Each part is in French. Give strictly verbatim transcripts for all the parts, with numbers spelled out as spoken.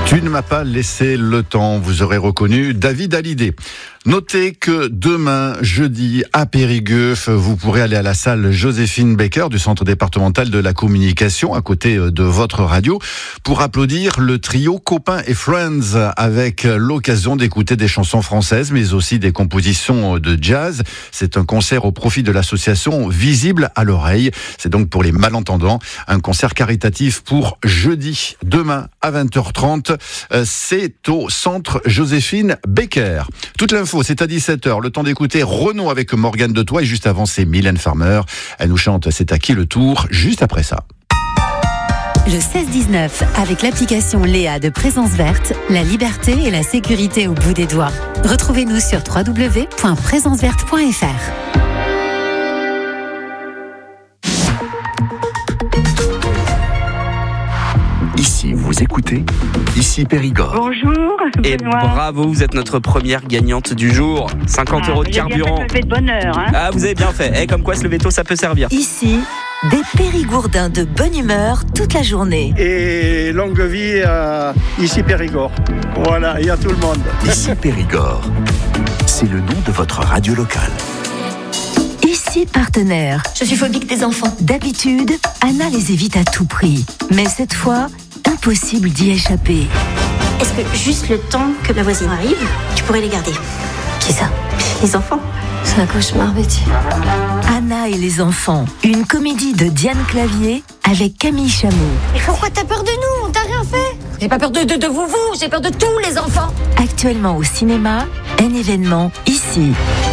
Tu ne m'as pas laissé le temps, vous aurez reconnu David Hallyday. Notez que demain, jeudi, à Périgueux, vous pourrez aller à la salle Joséphine Baker du Centre départemental de la communication, à côté de votre radio, pour applaudir le trio Copains et Friends, avec l'occasion d'écouter des chansons françaises, mais aussi des compositions de jazz. C'est un concert au profit de l'association Visible à l'oreille. C'est donc pour les malentendants, un concert caritatif pour jeudi, demain à vingt heures trente. C'est au Centre Joséphine Baker. Toute l'info, c'est à dix-sept heures. Le temps d'écouter Renaud avec Morgane de Toit. Et juste avant, c'est Mylène Farmer. Elle nous chante C'est à qui le tour, juste après ça. Le seize dix-neuf, avec l'application Léa de Présence Verte, la liberté et la sécurité au bout des doigts. Retrouvez-nous sur w w w point présence verte point f r. Ici, vous écoutez, ici Périgord. Bonjour, Et Benoît. bravo, vous êtes notre première gagnante du jour. cinquante Ah, euros de j'ai bien carburant. fait de me lever de bonne heure, hein. Ah, vous avez bien fait. Eh, comme quoi, se lever tôt, ça peut servir. Ici, des Périgourdins de bonne humeur toute la journée. Et longue vie à ici Périgord. Voilà, et à tout le monde. Ici Périgord. C'est le nom de votre radio locale. Ici, partenaire. Je suis phobique des enfants. D'habitude, Anna les évite à tout prix. Mais cette fois, impossible d'y échapper. Est-ce que juste le temps que ma voisine arrive, tu pourrais les garder? Qui ça? Les enfants. C'est un cauchemar, Betty. Anna et les enfants, une comédie de Diane Clavier avec Camille Chamou. Mais pourquoi t'as peur de nous? On t'a rien fait. J'ai pas peur de, de, de vous, vous. J'ai peur de tous les enfants. Actuellement au cinéma, un événement ici.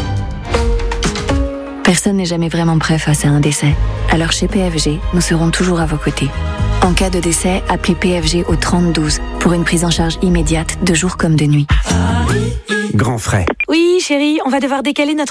Personne n'est jamais vraiment prêt face à un décès. Alors chez P F G, nous serons toujours à vos côtés. En cas de décès, appelez P F G au trente douze pour une prise en charge immédiate de jour comme de nuit. Grand frais. Oui, chérie, on va devoir décaler notre